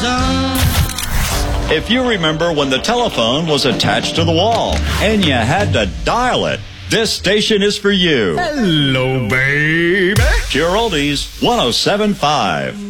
If you remember when the telephone was attached to the wall and you had to dial it, this station is for you. Hello, baby. Pure Oldies 107.5.